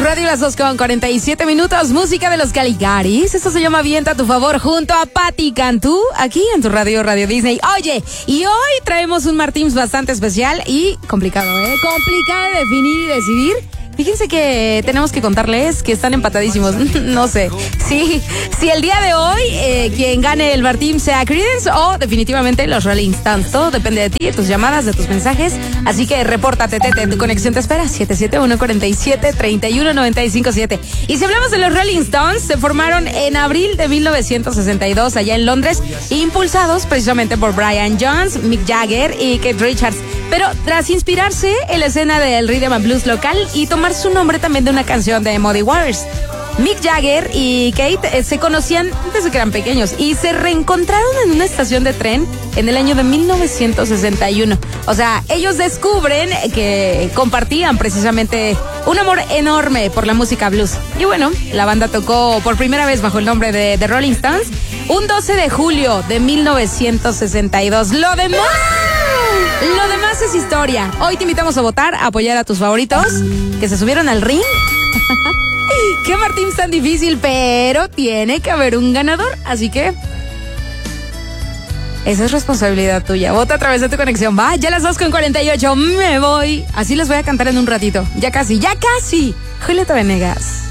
radio, las 2:47, música de los Caligaris. Esto se llama Viento a tu favor, junto a Patti Cantú, aquí en tu radio, Radio Disney. Oye, y hoy traemos un Martins bastante especial y complicado, complicado de definir y decidir. Fíjense que tenemos que contarles que están empatadísimos. No sé. Sí, si el día de hoy quien gane el Martín sea Creedence o definitivamente los Rolling Stones. Todo depende de ti, de tus llamadas, de tus mensajes. Así que repórtate, tu conexión te espera. 771-47-31-957. Y si hablamos de los Rolling Stones, se formaron en abril de 1962 allá en Londres, impulsados precisamente por Brian Jones, Mick Jagger y Keith Richards. Pero tras inspirarse en la escena del rhythm and blues local y tomar su nombre también de una canción de Muddy Waters, Mick Jagger y Kate se conocían desde que eran pequeños y se reencontraron en una estación de tren en el año de 1961. O sea, ellos descubren que compartían precisamente un amor enorme por la música blues. Y bueno, la banda tocó por primera vez bajo el nombre de The Rolling Stones un 12 de julio de 1962. Lo demás es historia. Hoy te invitamos a votar, a apoyar a tus favoritos que se subieron al ring. Qué Martín tan difícil, pero tiene que haber un ganador, así que esa es responsabilidad tuya. Vota a través de tu conexión. Va, ya las 2:48, me voy. Así les voy a cantar en un ratito. Ya casi. Julieta Venegas.